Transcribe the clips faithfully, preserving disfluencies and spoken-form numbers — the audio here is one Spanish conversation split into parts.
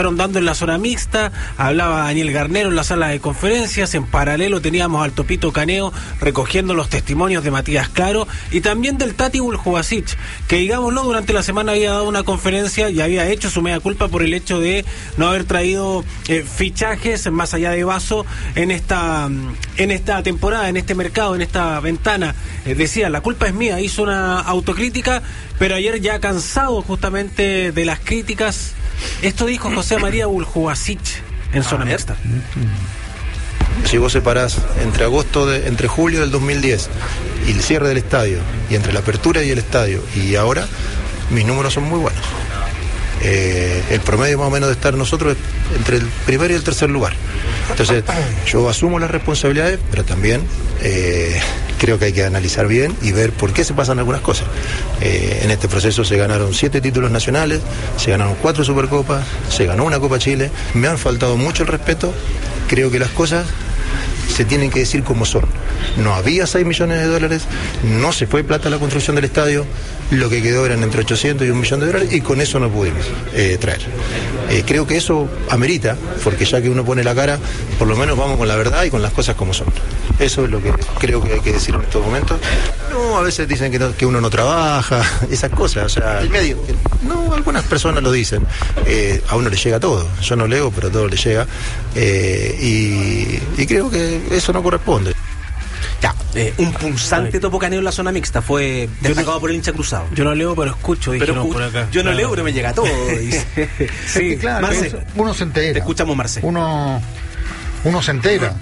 rondando en la zona mixta, hablaba Daniel Garnero en la sala de conferencias, en paralelo teníamos al Topito Caneo recogiendo los testimonios de Matías Claro y también del Tati Buljubasic, que digámoslo, durante la semana había dado una conferencia y había hecho su mea culpa por el hecho de no haber traído eh, fichajes más allá de Vaso en esta, en esta temporada, en este mercado, en esta ventana. Eh, decía, la culpa es mía, hizo una autocrítica, pero ayer ya cansado justamente de las críticas, esto dijo José María Buljubasic en zona mixta. Si vos separás entre agosto de, entre julio del dos mil diez y el cierre del estadio, y entre la apertura y el estadio y ahora, mis números son muy buenos. Eh, el promedio más o menos de estar nosotros es entre el primer y el tercer lugar. Entonces yo asumo las responsabilidades, pero también eh, creo que hay que analizar bien y ver por qué se pasan algunas cosas. Eh, en este proceso se ganaron siete títulos nacionales, se ganaron cuatro Supercopas, se ganó una Copa Chile, me han faltado mucho el respeto. Creo que las cosas se tienen que decir como son. No había seis millones de dólares, no se fue plata a la construcción del estadio, lo que quedó eran entre ochocientos y un millón de dólares y con eso no pudimos eh, traer. Eh, creo que eso amerita, porque ya que uno pone la cara, por lo menos vamos con la verdad y con las cosas como son. Eso es lo que creo que hay que decir en estos momentos. No, a veces dicen que, no, que uno no trabaja, esas cosas, o sea, el medio. No, algunas personas lo dicen. Eh, a uno le llega todo. Yo no leo, pero todo le llega. Eh, y, y creo que eso no corresponde. Ya, eh, un punzante Topo Caneo en la zona mixta fue destacado no, por el hincha cruzado. Yo no leo, pero escucho, pero dijeron escu- por acá. Yo no claro. leo, pero me llega todo. Dice. Sí, claro, Marce, uno se entera. Te escuchamos, Marce. Uno, uno se entera.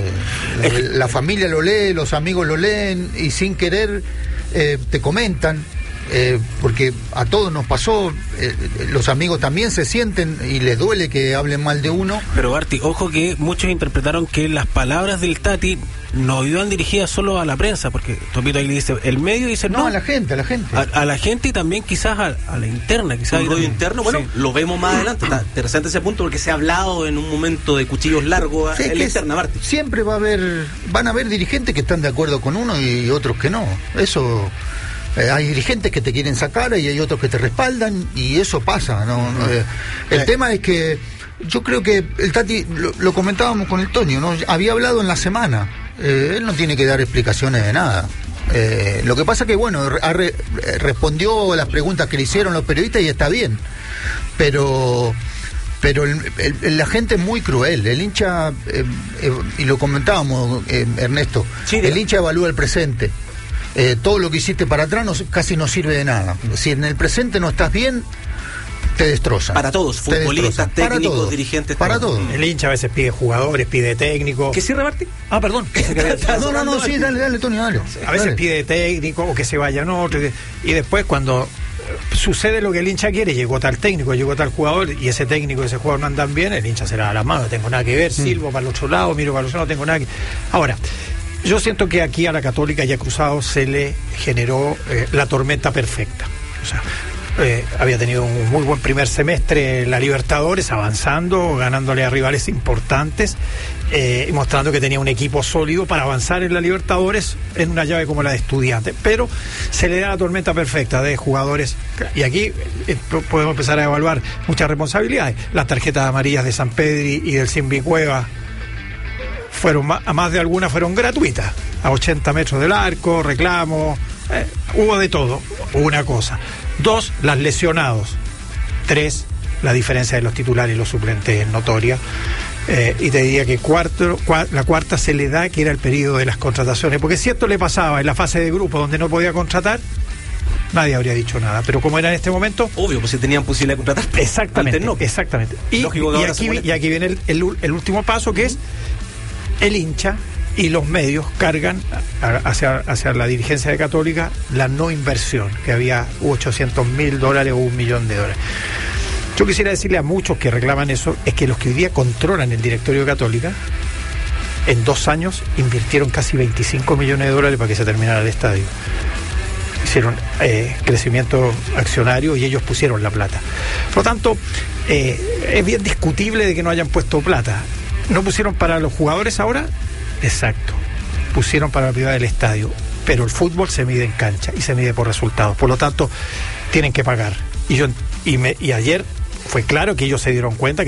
Eh, la familia lo lee, los amigos lo leen y sin querer eh, te comentan. Eh, porque a todos nos pasó, eh, los amigos también se sienten y les duele que hablen mal de uno. Pero Barty, ojo que muchos interpretaron que las palabras del Tati no iban dirigidas solo a la prensa, porque Topito ahí le dice, el medio dice no, no, a la gente, a la gente. A, a la gente y también quizás a, a la interna, quizás. El rollo interno, bueno, sí. Lo vemos más adelante, está interesante ese punto porque se ha hablado en un momento de cuchillos largos sí, en la interna, Barty. Siempre va a haber, van a haber dirigentes que están de acuerdo con uno y otros que no, eso... Eh, hay dirigentes que te quieren sacar y hay otros que te respaldan y eso pasa, ¿no? no eh, el eh. tema es que yo creo que el Tati, lo, lo comentábamos con el Toño, ¿no? Había hablado en la semana, eh, él no tiene que dar explicaciones de nada. Eh, lo que pasa que, bueno, re, respondió las preguntas que le hicieron los periodistas y está bien, pero... Pero el, el, la gente es muy cruel, el hincha, eh, eh, y lo comentábamos, eh, Ernesto, sí, el hincha evalúa el presente. Eh, todo lo que hiciste para atrás no, casi no sirve de nada. Si en el presente no estás bien, te destrozan. Para todos, futbolistas, técnicos, para dirigentes. Para todos. El hincha a veces pide jugadores, pide técnicos. ¿Qué cierre, Martín? Ah, perdón. no, no, no, sí, dale, dale, Tony, dale. A veces dale. pide técnico o que se vayan otros. Y después cuando sucede lo que el hincha quiere, llegó tal técnico, llegó tal jugador y ese técnico y ese jugador no andan bien, el hincha se le da las manos, no tengo nada que ver, mm. silbo para el otro lado, miro para el otro lado, no tengo nada que... Ahora, yo siento que aquí a la Católica y a Cruzado se le generó eh, la tormenta perfecta. O sea, eh, había tenido un muy buen primer semestre en la Libertadores, avanzando, ganándole a rivales importantes, eh, y mostrando que tenía un equipo sólido para avanzar en la Libertadores en una llave como la de Estudiantes. Pero se le da la tormenta perfecta de jugadores, y aquí eh, podemos empezar a evaluar muchas responsabilidades. Las tarjetas amarillas de San Pedri y del Simbi Cueva fueron, a más de algunas fueron gratuitas, a ochenta metros del arco, reclamos, eh, hubo de todo, una cosa. Dos, las lesionados. Tres, la diferencia de los titulares y los suplentes es notoria. Eh, y te diría que cuarto, cua, la cuarta se le da que era el periodo de las contrataciones, porque si esto le pasaba en la fase de grupo donde no podía contratar, nadie habría dicho nada, pero como era en este momento, obvio, pues si tenían posibilidad de contratar, exactamente, no. exactamente. Y, y, aquí, y aquí viene el, el, el último paso, que es el hincha y los medios cargan hacia, hacia la dirigencia de Católica la no inversión, que había ochocientos mil dólares o un millón de dólares. Yo quisiera decirle a muchos que reclaman eso, es que los que hoy día controlan el directorio de Católica, en dos años invirtieron casi veinticinco millones de dólares para que se terminara el estadio. Hicieron eh, crecimiento accionario y ellos pusieron la plata. Por lo tanto, eh, es bien discutible de que no hayan puesto plata. ¿No pusieron para los jugadores ahora? Exacto. Pusieron para la privada del estadio. Pero el fútbol se mide en cancha y se mide por resultados. Por lo tanto, tienen que pagar. Y yo y, me, y ayer fue claro que ellos se dieron cuenta que